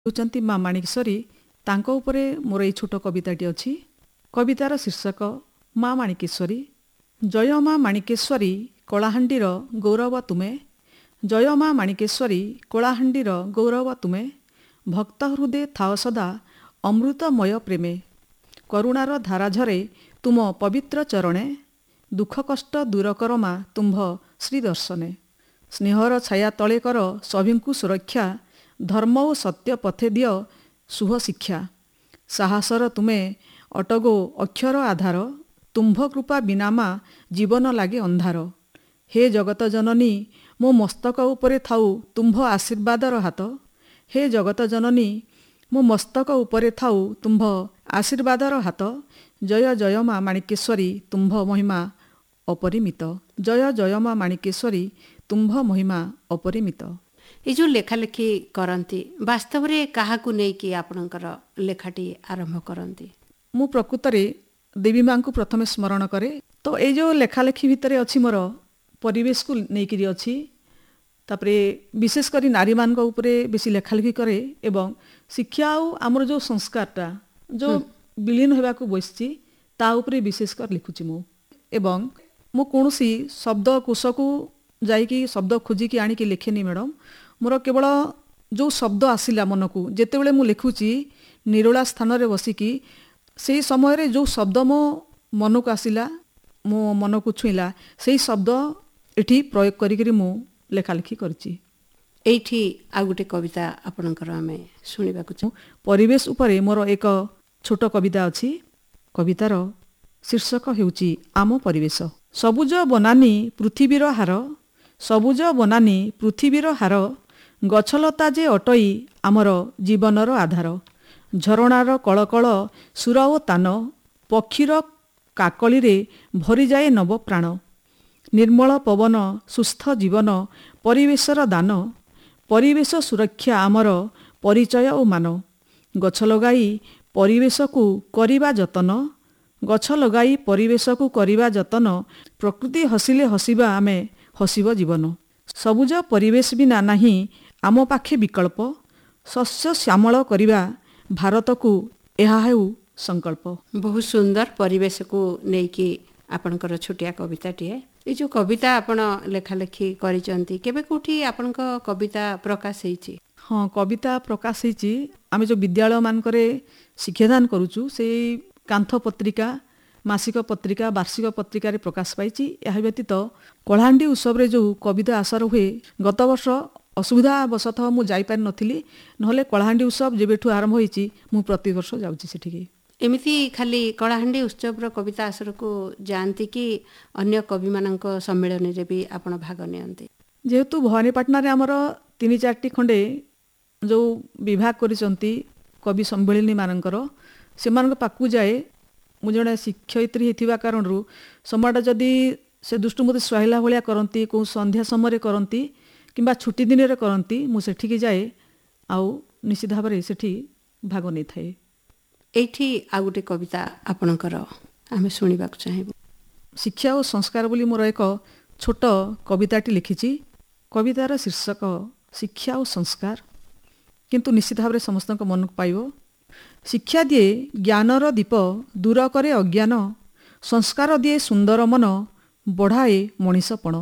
ହେଉଛନ୍ତି ମା ମାଣିକେଶ୍ୱରୀ। ତାଙ୍କ ଉପରେ ମୋର ଏଇ ଛୋଟ କବିତାଟି ଅଛି। କବିତାର ଶୀର୍ଷକ ମା ମାଣିକେଶ୍ୱରୀ। ଜୟ ମା ମାଣିକେଶ୍ୱରୀ କଳାହାଣ୍ଡିର ଗୌରବ ତୁମେ। ଜୟ ମା ମାଣିକେଶ୍ୱରୀ କଳାହାଣ୍ଡିର ଗୌରବ ତୁମେ। ଭକ୍ତ ହୃଦେ ଥାଅ ସଦା ଅମୃତମୟ ପ୍ରେମେ। କରୁଣାର ଧାରାଝରେ ତୁମ ପବିତ୍ର ଚରଣେ। ଦୁଃଖ କଷ୍ଟ ଦୂର କର ମା ତୁମ୍ଭ ଶ୍ରୀ ଦର୍ଶନେ। ସ୍ନେହର ଛାୟା ତଳେ କର ସଭିଙ୍କୁ ସୁରକ୍ଷା। ଧର୍ମ ଓ ସତ୍ୟ ପଥେ ଦିଅ ଶୁଭ ଶିକ୍ଷା। ସାହସର ତୁମେ ଅଟଗୋ ଅକ୍ଷର ଆଧାର। ତୁମ୍ଭ କୃପା ବିନା ମା ଜୀବନ ଲାଗେ ଅନ୍ଧାର। ହେ ଜଗତ ଜନନୀ ମୋ ମସ୍ତକ ଉପରେ ଥାଉ ତୁମ୍ଭ ଆଶୀର୍ବାଦର ହାତ। ହେ ଜଗତ ଜନନୀ ମୋ ମସ୍ତକ ଉପରେ ଥାଉ ତୁମ୍ଭ ଆଶୀର୍ବାଦର ହାତ। ଜୟ ଜୟ ମା ମାଣିକେଶ୍ୱରୀ ତୁମ୍ଭ ମହିମା ଅପରିମିତ। ଜୟ ଜୟ ମା ମାଣିକେଶ୍ୱରୀ ତୁମ୍ଭ ମହିମା ଅପରିମିତ। ଏ ଯେଉଁ ଲେଖାଲେଖି କରନ୍ତି ବାସ୍ତବରେ କାହାକୁ ନେଇକି ଆପଣଙ୍କର ଲେଖାଟି ଆରମ୍ଭ କରନ୍ତି? ମୁଁ ପ୍ରକୃତରେ ଦେବୀ ମାଙ୍କୁ ପ୍ରଥମେ ସ୍ମରଣ କରେ। ତ ଏଇ ଯେଉଁ ଲେଖାଲେଖି ଭିତରେ ଅଛି ମୋର ପରିବେଶକୁ ନେଇକିରି ଅଛି। ତାପରେ ବିଶେଷ କରି ନାରୀମାନଙ୍କ ଉପରେ ବେଶୀ ଲେଖାଲେଖି କରେ ଏବଂ ଶିକ୍ଷା ଆଉ ଆମର ଯେଉଁ ସଂସ୍କାରଟା ଯେଉଁ ବିଲୀନ ହେବାକୁ ବସିଛି ତା ଉପରେ ବିଶେଷ କରି ଲେଖୁଛି ମୁଁ। ଏବଂ ମୁଁ କୌଣସି ଶବ୍ଦକୋଷକୁ ଯାଇକି ଶବ୍ଦ ଖୋଜିକି ଆଣିକି ଲେଖେନି ମ୍ୟାଡ଼ମ୍। ମୋର କେବଳ ଯେଉଁ ଶବ୍ଦ ଆସିଲା ମନକୁ ଯେତେବେଳେ ମୁଁ ଲେଖୁଛି ନିରୋଳା ସ୍ଥାନରେ ବସିକି ସେହି ସମୟରେ ଯେଉଁ ଶବ୍ଦ ମୋ ମନକୁ ଆସିଲା ମୋ ମନକୁ ଛୁଇଁଲା ସେହି ଶବ୍ଦ ଏଠି ପ୍ରୟୋଗ କରିକିରି ମୁଁ ଲେଖାଲେଖି କରିଛି। ଏଇଠି ଆଉ ଗୋଟେ କବିତା ଆପଣଙ୍କର ଆମେ ଶୁଣିବାକୁ ଚାହୁଁ। ପରିବେଶ ଉପରେ ମୋର ଏକ ଛୋଟ କବିତା ଅଛି। କବିତାର ଶୀର୍ଷକ ହେଉଛି ଆମ ପରିବେଶ। ସବୁଜ ବନାନୀ ପୃଥିବୀର ହାର। ସବୁଜ ବନାନୀ ପୃଥିବୀର ହାର। ଗଛଲତା ଯେ ଅଟଇ ଆମର ଜୀବନର ଆଧାର। ଝରଣାର କଳକଳ ସୁର ଓ ତାନ। ପକ୍ଷୀର କାକଳିରେ ଭରିଯାଏ ନବପ୍ରାଣ। ନିର୍ମଳ ପବନ ସୁସ୍ଥ ଜୀବନ ପରିବେଶର ଦାନ। ପରିବେଶ ସୁରକ୍ଷା ଆମର ପରିଚୟ ଓ ମାନ। ଗଛ ଲଗାଇ ପରିବେଶକୁ କରିବା ଯତନ। ଗଛ ଲଗାଇ ପରିବେଶକୁ କରିବା ଯତନ। ପ୍ରକୃତି ହସିଲେ ହସିବା ଆମେ ହସିବ ଜୀବନ। ସବୁଜ ପରିବେଶ ବିନା ନାହିଁ ଆମ ପାଖେ ବିକଳ୍ପ। ଶସ୍ୟ ଶ୍ୟାମଳ କରିବା ଭାରତକୁ ଏହା ହେଉ ସଂକଳ୍ପ। ବହୁତ ସୁନ୍ଦର ପରିବେଶକୁ ନେଇକି ଆପଣଙ୍କର ଛୋଟିଆ କବିତାଟିଏ। ଏ ଯେଉଁ କବିତା ଆପଣ ଲେଖାଲେଖି କରିଛନ୍ତି କେବେ କେଉଁଠି ଆପଣଙ୍କ କବିତା ପ୍ରକାଶ ହେଇଛି? ହଁ, କବିତା ପ୍ରକାଶ ହେଇଛି। ଆମେ ଯେଉଁ ବିଦ୍ୟାଳୟମାନଙ୍କରେ ଶିକ୍ଷାଦାନ କରୁଛୁ ସେଇ କାନ୍ଥ ପତ୍ରିକା, ମାସିକ ପତ୍ରିକା, ବାର୍ଷିକ ପତ୍ରିକାରେ ପ୍ରକାଶ ପାଇଛି। ଏହା ବ୍ୟତୀତ କଳାହାଣ୍ଡି ଉତ୍ସବରେ ଯେଉଁ କବିତା ଆସର ହୁଏ ଗତ ବର୍ଷ ଅସୁବିଧା ବଶତଃ ମୁଁ ଯାଇପାରିନଥିଲି। ନହେଲେ କଳାହାଣ୍ଡି ଉତ୍ସବ ଯେବେଠୁ ଆରମ୍ଭ ହୋଇଛି ମୁଁ ପ୍ରତିବର୍ଷ ଯାଉଛି ସେଠିକି। ଏମିତି ଖାଲି କଳାହାଣ୍ଡି ଉତ୍ସବର କବିତା ଆସରକୁ ଯାଆନ୍ତି କି ଅନ୍ୟ କବିମାନଙ୍କ ସମ୍ମିଳନୀରେ ବି ଆପଣ ଭାଗ ନିଅନ୍ତି? ଯେହେତୁ ଭବାନୀପାଟଣାରେ ଆମର 3-4ଟି ଖଣ୍ଡେ ଯେଉଁ ବିଭାଗ କରିଛନ୍ତି କବି ସମ୍ମିଳନୀମାନଙ୍କର ସେମାନଙ୍କ ପାଖକୁ ଯାଏ। ମୁଁ ଜଣେ ଶିକ୍ଷୟିତ୍ରୀ ହୋଇଥିବା କାରଣରୁ ସମୟଟା ଯଦି ସେ ଦୃଷ୍ଟି ମୋତେ ସୁହାଇଲା ଭଳିଆ କରନ୍ତି, କେଉଁ ସନ୍ଧ୍ୟା ସମୟରେ କରନ୍ତି କିମ୍ବା ଛୁଟି ଦିନରେ କରନ୍ତି ମୁଁ ସେଠିକି ଯାଏ ଆଉ ନିଶ୍ଚିତ ଭାବରେ ସେଠି ଭାଗ ନେଇଥାଏ। ଏଇଠି ଆଉ ଗୋଟେ କବିତା ଆପଣଙ୍କର ଆମେ ଶୁଣିବାକୁ ଚାହିଁବୁ। ଶିକ୍ଷା ଓ ସଂସ୍କାର ବୋଲି ମୋର ଏକ ଛୋଟ କବିତାଟି ଲେଖିଛି। କବିତାର ଶୀର୍ଷକ ଶିକ୍ଷା ଓ ସଂସ୍କାର। କିନ୍ତୁ ନିଶ୍ଚିତ ଭାବରେ ସମସ୍ତଙ୍କ ମନକୁ ପାଇବ। ଶିକ୍ଷା ଦିଏ ଜ୍ଞାନର ଦୀପ ଦୂର କରେ ଅଜ୍ଞାନ। ସଂସ୍କାର ଦିଏ ସୁନ୍ଦର ମନ ବଢ଼ାଏ ମଣିଷପଣ।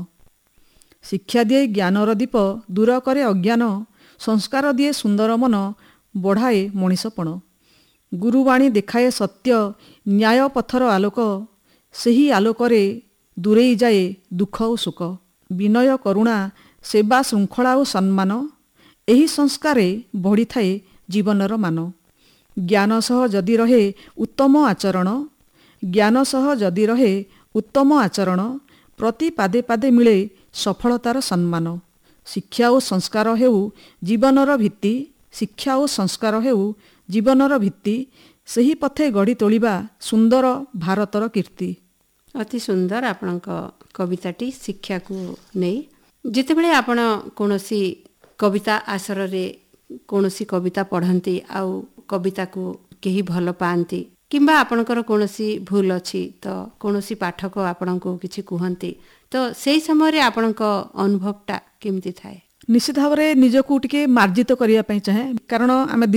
ଶିକ୍ଷା ଦିଏ ଜ୍ଞାନର ଦୀପ ଦୂର କରେ ଅଜ୍ଞାନ। ସଂସ୍କାର ଦିଏ ସୁନ୍ଦର ମନ ବଢ଼ାଏ ମଣିଷପଣ। ଗୁରୁବାଣୀ ଦେଖାଏ ସତ୍ୟ ନ୍ୟାୟ ପଥର ଆଲୋକ। ସେହି ଆଲୋକରେ ଦୂରେଇ ଯାଏ ଦୁଃଖ ଓ ଶୋକ। ବିନୟ କରୁଣା ସେବା ଶୃଙ୍ଖଳା ଓ ସମ୍ମାନ। ଏହି ସଂସ୍କାରେ ବଢ଼ିଥାଏ ଜୀବନର ମାନ। ଜ୍ଞାନ ସହ ଯଦି ରହେ ଉତ୍ତମ ଆଚରଣ। ଜ୍ଞାନ ସହ ଯଦି ରହେ ଉତ୍ତମ ଆଚରଣ। ପ୍ରତି ପାଦେ ପାଦେ ମିଳେ ସଫଳତାର ସମ୍ମାନ। ଶିକ୍ଷା ଓ ସଂସ୍କାର ହେଉ ଜୀବନର ଭିତ୍ତି। ଶିକ୍ଷା ଓ ସଂସ୍କାର ହେଉ ଜୀବନର ଭିତ୍ତି। ସେହି ପଥେ ଗଢ଼ି ତୋଳିବା ସୁନ୍ଦର ଭାରତର କୀର୍ତ୍ତି। ଅତି ସୁନ୍ଦର ଆପଣଙ୍କ କବିତାଟି ଶିକ୍ଷାକୁ ନେଇ। ଯେତେବେଳେ ଆପଣ କୌଣସି କବିତା ଆସରରେ କୌଣସି କବିତା ପଢ଼ନ୍ତି ଆଉ କବିତାକୁ କେହି ଭଲ ପାଆନ୍ତି କିମ୍ବା ଆପଣଙ୍କର କୌଣସି ଭୁଲ ଅଛି ତ କୌଣସି ପାଠକ ଆପଣଙ୍କୁ କିଛି କୁହନ୍ତି ତ ସେହି ସମୟରେ ଆପଣଙ୍କ ଅନୁଭବଟା କେମିତି ଥାଏ? ନିଶ୍ଚିତ ଭାବରେ ନିଜକୁ ଟିକେ ମାର୍ଜିତ କରିବା ପାଇଁ ଚାହେଁ। କାରଣ ଆମେ